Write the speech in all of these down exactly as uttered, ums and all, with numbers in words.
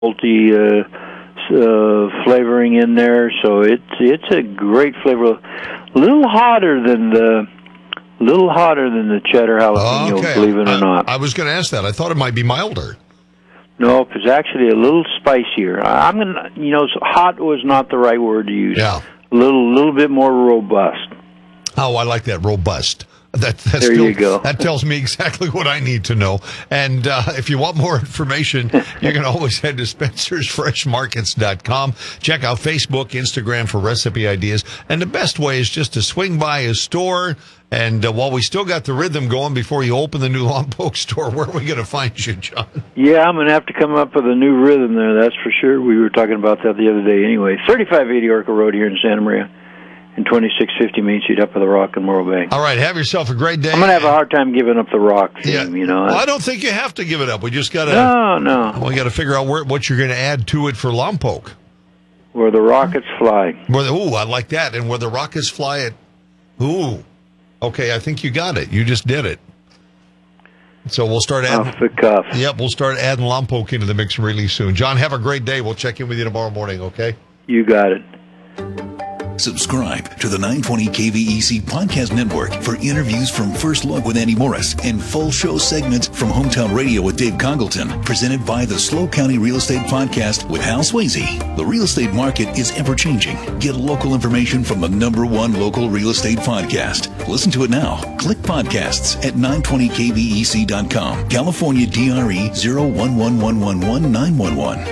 multi uh, uh, flavoring in there, so it's it's a great flavor. A little hotter than the little hotter than the cheddar jalapeno, okay. believe it or I, not. I was going to ask that. I thought it might be milder. No, it's actually a little spicier. I'm gonna, you know, hot was not the right word to use. Yeah, a little, little bit more robust. Oh, I like that, robust. That, that's there still, you go. That tells me exactly what I need to know. And uh, if you want more information, you can always head to Spencer's Fresh Markets dot com. Check out Facebook, Instagram for recipe ideas. And the best way is just to swing by a store. And uh, while we still got the rhythm going before you open the new Lompoc store, where are we going to find you, John? Yeah, I'm going to have to come up with a new rhythm there, that's for sure. We were talking about that the other day anyway. thirty-five eighty Oracle Road here in Santa Maria. And twenty-six fifty Main Street up at the Rock in Morro Bay. All right, have yourself a great day. I'm going to have a hard time giving up the Rock theme, yeah. you know. Well, I don't think you have to give it up. We just got to... No, no. We got to figure out where, what you're going to add to it for Lompoc. Where the rockets fly. Where the, ooh, I like that. And where the rockets fly it. Ooh. Okay, I think you got it. You just did it. So we'll start adding... Off the cuff. Yep, we'll start adding Lompoc into the mix really soon. John, have a great day. We'll check in with you tomorrow morning, okay? You got it. Subscribe to the nine twenty K V E C Podcast Network for interviews from First Look with Andy Morris and full show segments from Hometown Radio with Dave Congleton, presented by the Slow County Real Estate Podcast with Hal Swayze. The real estate market is ever-changing. Get local information from the number one local real estate podcast. Listen to it now. Click podcasts at nine twenty K V E C dot com. California D R E zero one one one one one nine one one.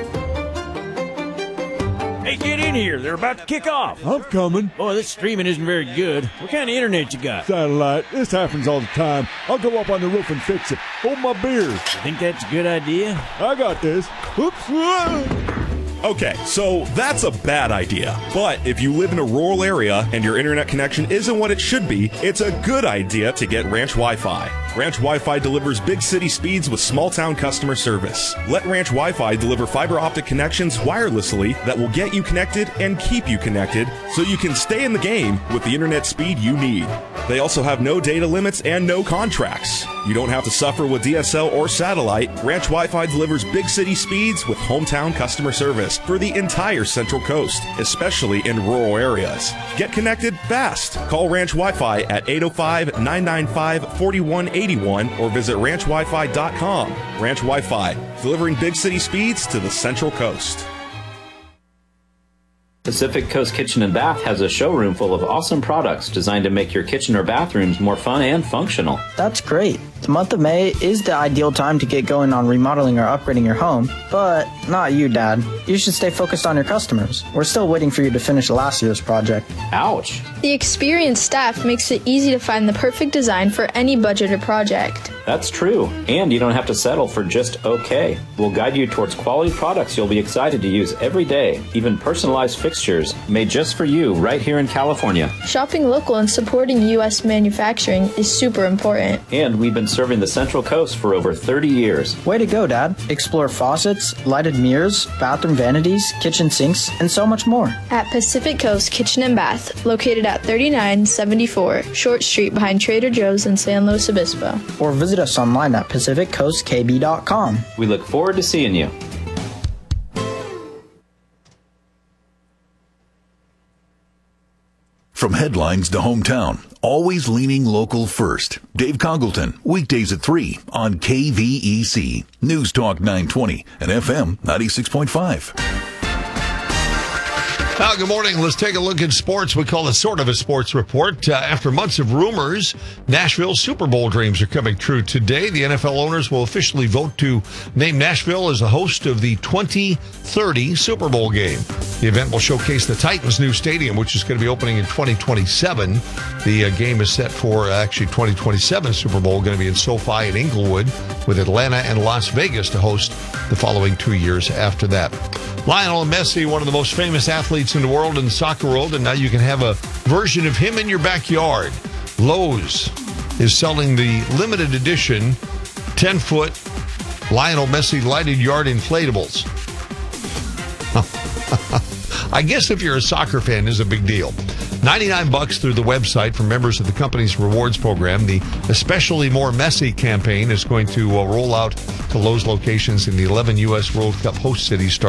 Hey, get in here. They're about to kick off. I'm coming. Boy, this streaming isn't very good. What kind of internet you got? Satellite. This happens all the time. I'll go up on the roof and fix it. Hold my beer. You think that's a good idea? I got this. Oops. Okay, so that's a bad idea. But if you live in a rural area and your internet connection isn't what it should be, it's a good idea to get Ranch Wi-Fi. Ranch Wi-Fi delivers big city speeds with small town customer service. Let Ranch Wi-Fi deliver fiber optic connections wirelessly that will get you connected and keep you connected so you can stay in the game with the internet speed you need. They also have no data limits and no contracts. You don't have to suffer with D S L or satellite. Ranch Wi-Fi delivers big city speeds with hometown customer service for the entire Central Coast, especially in rural areas. Get connected fast. Call Ranch Wi-Fi at eight oh five, nine nine five, four one eight one or visit ranch wi fi dot com. Ranch Wi-Fi, delivering big city speeds to the Central Coast. Pacific Coast Kitchen and Bath has a showroom full of awesome products designed to make your kitchen or bathrooms more fun and functional. That's great. The month of May is the ideal time to get going on remodeling or upgrading your home, but not you, Dad. You should stay focused on your customers. We're still waiting for you to finish last year's project. Ouch. The experienced staff makes it easy to find the perfect design for any budget or project. That's true, and you don't have to settle for just okay. We'll guide you towards quality products you'll be excited to use every day, even personalized fixtures made just for you right here in California. Shopping local and supporting U S manufacturing is super important. And we've been serving the Central Coast for over thirty years. Way to go, Dad. Explore faucets, lighted mirrors, bathroom vanities, kitchen sinks, and so much more. At Pacific Coast Kitchen and Bath, located at thirty-nine seventy-four Short Street behind Trader Joe's in San Luis Obispo. Or visit us online at pacific coast k b dot com. We look forward to seeing you. From headlines to hometown, always leaning local first. Dave Congleton, weekdays at three on K V E C, News Talk nine twenty and F M ninety-six point five. Now, good morning. Let's take a look at sports. We call it sort of a sports report. Uh, after months of rumors, Nashville's Super Bowl dreams are coming true today. The N F L owners will officially vote to name Nashville as the host of the twenty thirty Super Bowl game. The event will showcase the Titans' new stadium, which is going to be opening in twenty twenty-seven. The uh, game is set for uh, actually twenty twenty-seven Super Bowl, going to be in SoFi and Inglewood, with Atlanta and Las Vegas to host the following two years after that. Lionel Messi, one of the most famous athletes in the world, in the soccer world, and now you can have a version of him in your backyard. Lowe's is selling the limited edition ten-foot Lionel Messi lighted yard inflatables. I guess if you're a soccer fan, it's a big deal. ninety-nine bucks through the website for members of the company's rewards program. The Especially More Messy campaign is going to uh, roll out to Lowe's locations in the eleven U S World Cup host cities